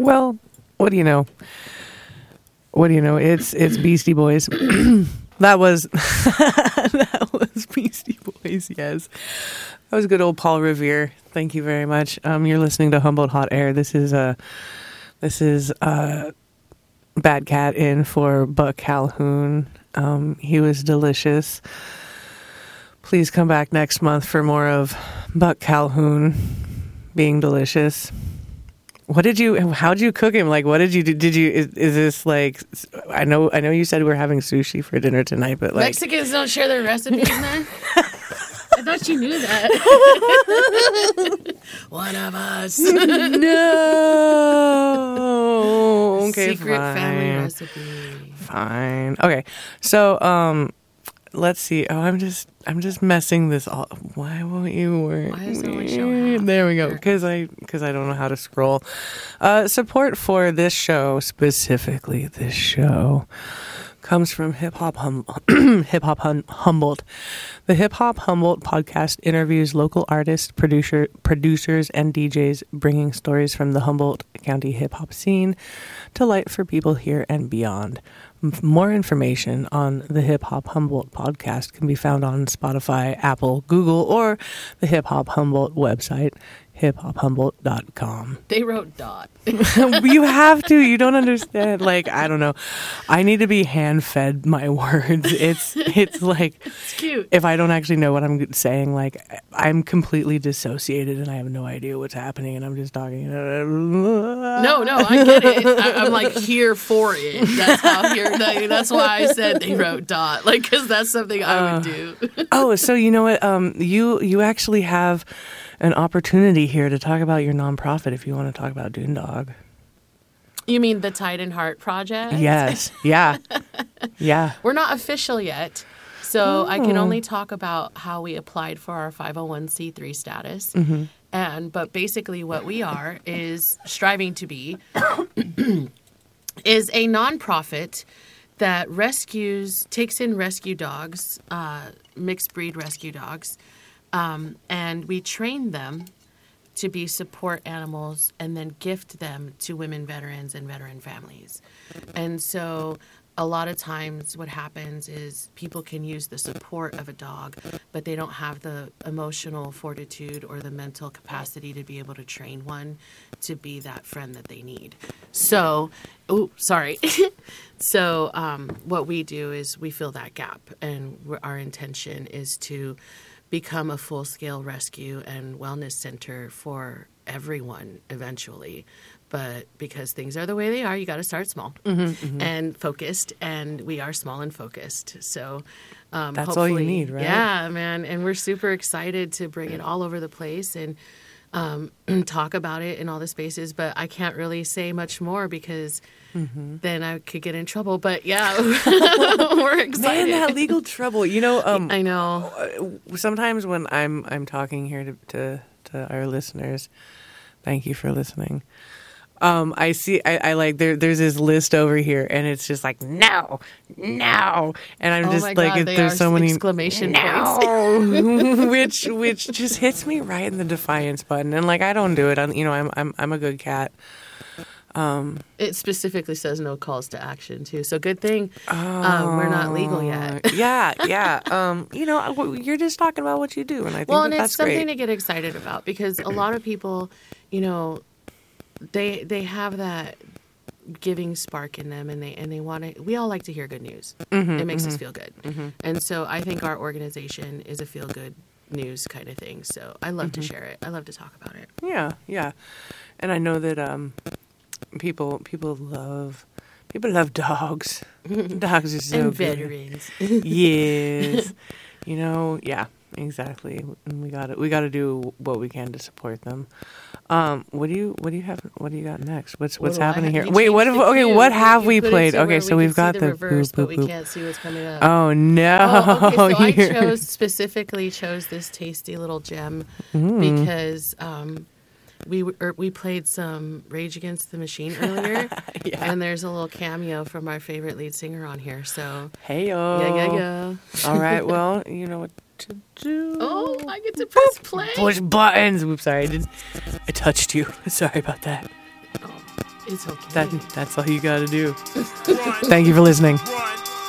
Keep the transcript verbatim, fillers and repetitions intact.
Well, what do you know? What do you know? It's it's Beastie Boys. That was that was Beastie Boys. Yes, that was good old Paul Revere. Thank you very much. Um, you're listening to Humboldt Hot Air. This is a this is a Bad Cat in for Buck Calhoun. Um, he was delicious. Please come back next month for more of Buck Calhoun being delicious. What did you, how'd you cook him? Like, what did you do? Did you, is, is this like, I know, I know you said we're having sushi for dinner tonight, but like. Mexicans don't share their recipes, man. I thought you knew that. One of us. No. Okay, secret fine. family recipe. Fine. Okay. So, um, let's see. Oh, I'm just, I'm just messing this all. Why won't you work? Why is it only showing half? There we go. Because I, because I don't know how to scroll. Uh, support for this show, specifically this show, comes from Hip Hop hum- Hip Hop hum- Humboldt. The Hip Hop Humboldt podcast interviews local artists, producer, producers, and D Js, bringing stories from the Humboldt County hip hop scene to light for people here and beyond. More information on the Hip Hop Humboldt podcast can be found on Spotify, Apple, Google, or the Hip Hop Humboldt website, hip hop humboldt dot com. They wrote dot. You have to. You don't understand. Like, I don't know. I need to be hand-fed my words. It's it's like, It's cute. if I don't actually know what I'm saying, like, I'm completely dissociated and I have no idea what's happening and I'm just talking. No, no, I get it. I, I'm like here for it. That's how here. That's why I said they wrote dot. Like, because that's something I would do. Oh, so you know what? Um, you you actually have an opportunity here to talk about your nonprofit if you want to talk about Doondog. You mean the Titan Heart Project? Yes. Yeah. Yeah. We're not official yet, so oh. I can only talk about how we applied for our five oh one c three status. Mm-hmm. And but basically, what we are is striving to be is a nonprofit that rescues, takes in rescue dogs, uh, mixed breed rescue dogs. Um, and we train them to be support animals and then gift them to women veterans and veteran families. And so a lot of times what happens is people can use the support of a dog, but they don't have the emotional fortitude or the mental capacity to be able to train one to be that friend that they need. So, oh, sorry. so um, what we do is we fill that gap, and our intention is to become a full-scale rescue and wellness center for everyone eventually. But because things are the way they are, you got to start small mm-hmm, mm-hmm. and focused, and we are small and focused. So um, that's all you need, right? Yeah, man. And we're super excited to bring it all over the place and um, talk about it in all the spaces. But I can't really say much more because mm-hmm. then I could get in trouble. But yeah, we're excited. Man, that legal trouble. You know, um, I know. Sometimes when I'm I'm talking here to, to, to our listeners, thank you for listening. Um, I see, I, I like, there, there's this list over here and it's just like, no, no. And I'm oh just my like, God, it, there's so many exclamation no, points. which, which just hits me right in the defiance button. And like, I don't do it. I'm, you know, I'm, I'm, I'm a good cat. Um, it specifically says no calls to action too. So good thing, oh, um, we're not legal yet. yeah. Yeah. Um, you know, you're just talking about what you do. And I think well, that and that's it's something great. to get excited about because a lot of people, you know, They they have that giving spark in them, and they and they want to. We all like to hear good news. Mm-hmm, it makes mm-hmm. us feel good, mm-hmm. and so I think our organization is a feel good news kind of thing. So I love mm-hmm. to share it. I love to talk about it. Yeah, yeah, and I know that um, people people love people love dogs. Dogs are so and good. veterans. Yes, you know, yeah, exactly. And we got to we got to do what we can to support them. Um, what do you what do you have what do you got next? What's what's what happening here? You Wait, what? Have, okay, cue. what you, have you we played? Okay, so so we we've got the, the reverse, boop, but boop, we boop. can't see what's coming up. Oh no! Oh, okay, so You're... I chose specifically chose this tasty little gem mm. because um, we er, we played some Rage Against the Machine earlier, yeah. and there's a little cameo from our favorite lead singer on here. So hey yo, yeah, yeah, yeah. All right, well, you know what to do. Oh, I get to press play. Push buttons. Oops, sorry, I did. I touched you. Sorry about that. Oh. It's okay. That that's all you got to do. Thank you for listening. Run.